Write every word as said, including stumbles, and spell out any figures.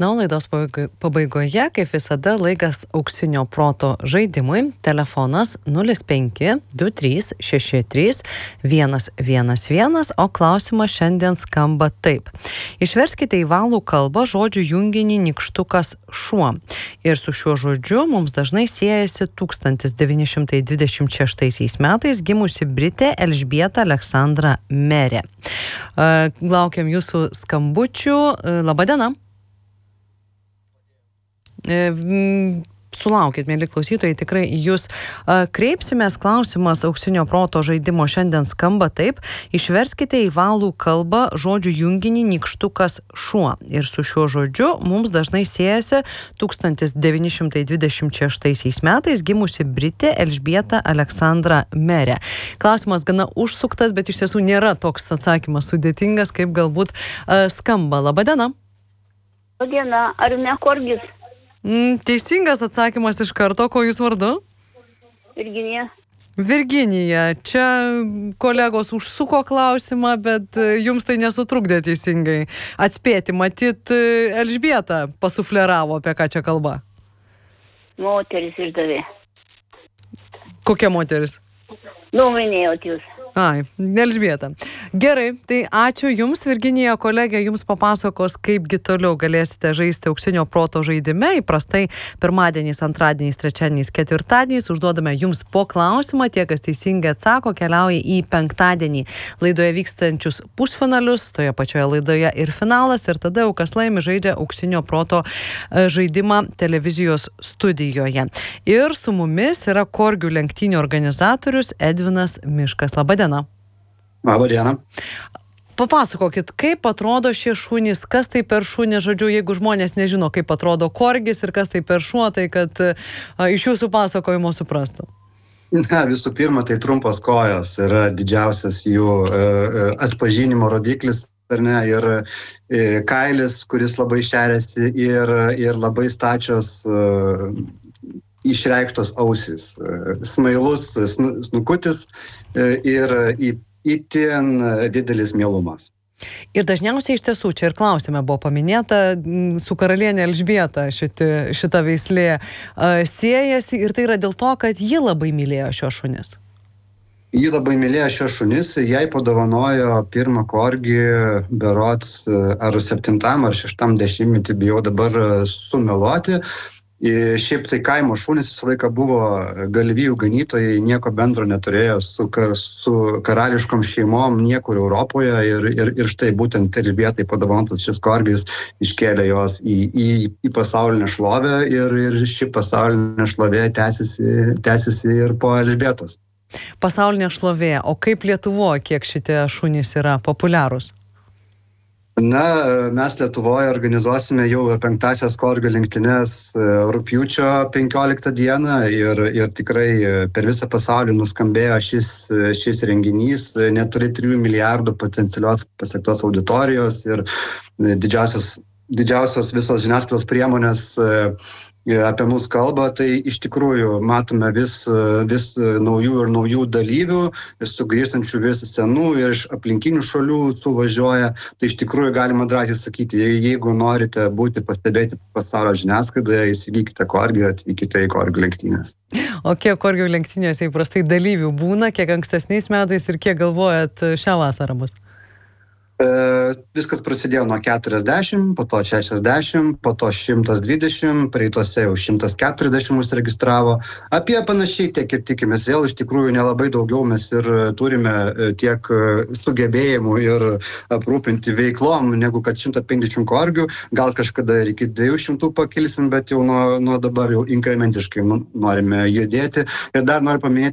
Na, o laidos pabaigoje, kaip visada, laikas auksinio proto žaidimui. Telefonas nulis penki du trys šeši trys vienas vienas vienas, o klausimas šiandien skamba taip. Išverskite į valų kalbą žodžių junginį nykštukas šuo. Ir su šiuo žodžiu mums dažnai siejasi tūkstantis devyni šimtai dvidešimt šeštaisiais metais gimusi Britė Elžbieta Aleksandra Merė. Laukiam jūsų skambučių. Labą dieną. Sulaukit, mėly klausytojai, tikrai jūs kreipsimės. Klausimas auksinio proto žaidimo šiandien skamba taip. Išverskite į valų kalbą žodžių junginį nykštukas šuo. Ir su šiuo žodžiu mums dažnai siejasi tūkstantis devyni šimtai dvidešimt šeštaisiais metais gimusi Britė Elžbieta Aleksandra Merė. Klausimas gana užsuktas, bet iš tiesų nėra toks atsakymas sudėtingas, kaip galbūt uh, skamba. Labą dieną. Labą dieną. Ar ne korgis? Mm, teisingas atsakymas iš karto. Ko jūs vardu? Virginija. Virginija. Čia kolegos užsuko klausimą, bet jums tai nesutrukdė teisingai atspėti. Matyt, Elžbieta pasufleravo, apie ką čia kalba. Moteris išdavė. Kokia moteris? Nu, minėjot jūs. Ai, Elžbieta. Gerai, tai ačiū Jums, Virginija, kolegė, Jums papasakos, kaipgi toliau galėsite žaisti auksinio proto žaidime. Įprastai pirmadieniais, antradieniais, trečiadieniais, ketvirtadieniais užduodame Jums po klausimą. Tie, kas teisingai atsako, keliauja į penktadienį laidoje vykstančius pusfinalius, toje pačioje laidoje ir finalas, ir tada jau kas laimi žaidžia auksinio proto žaidimą televizijos studijoje. Ir su mumis yra korgių lenktynių organizatorius Edvinas Miškas. Labą dieną. Labą dieną. Papasakokit, kaip atrodo šie šunys, kas tai per šunį, žodžiu, jeigu žmonės nežino, kaip atrodo korgis ir kas tai per šuo, tai kad a, iš jūsų pasakojimo suprastų. Na, visų pirma, tai trumpos kojos yra didžiausias jų e, atpažinimo rodiklis, ar ne, ir e, kailis, kuris labai šeriasi, ir, ir labai stačios e, išreikštos ausys, smailus snukutis ir itin didelis mielumas. Ir dažniausiai iš tiesų, čia ir klausime buvo paminėta, su karalienė Elžbieta šiti, šita veislė siejasi, ir tai yra dėl to, kad ji labai mylėjo šios šunis. Ji labai mylėjo šios šunis, jai padovanojo pirmą korgį berods ar septintam ar šeštam dešimtmetį, bijau dabar sumeluoti. Šiaip tai kaimo šunys visą laiką buvo galvijų ganytojai, nieko bendro neturėjo su, su karališkom šeimom niekur Europoje, ir, ir, ir štai būtent Elžbietai padovanotas šis korgis iškėlė jos į, į, į pasaulinę šlovę, ir, ir ši pasaulinė šlovė tęsiasi, tęsiasi ir po Elžbietos. Pasaulinė šlovė, o kaip Lietuvoje, kiek šitie šunys yra populiarūs? Na, mes Lietuvoje organizuosime jau penktasias korgių lenktynes rugpjūčio penkioliktą dieną, ir, ir tikrai per visą pasaulį nuskambėjo šis, šis renginys, netoli trijų milijardų potencialios pasiektos auditorijos, ir didžiausios, didžiausios visos žiniasklaidos priemonės apie mus kalba. Tai iš tikrųjų matome vis, vis naujų ir naujų dalyvių, sugrįžtančių vis senų ir iš aplinkinių šalių suvažiuoja. Tai iš tikrųjų galima drąsiai sakyti, jeigu norite būti pastebėti pasaulio žiniasklaidoje, įsigykite korgį ir atvykite į korgių lenktynės. O kiek korgių lenktynėse įprastai dalyvių būna, kiek ankstesniais metais ir kiek galvojat šią vasarą bus? Viskas prasidėjo nuo keturiasdešimt, po to šešiasdešimt, po to šimtas dvidešimt, praeitose jau šimtas keturiasdešimt užsiregistravo. Apie panašiai tiek ir tikimės. Vėl iš tikrųjų nelabai daugiau mes ir turime tiek sugebėjimų ir aprūpinti veiklom, negu kad šimtas penkiasdešimt korgių. Gal kažkada ir iki dviejų šimtų pakilsim, bet jau nuo, nuo dabar jau inkrementiškai norime judėti. Ir dar noriu paminėti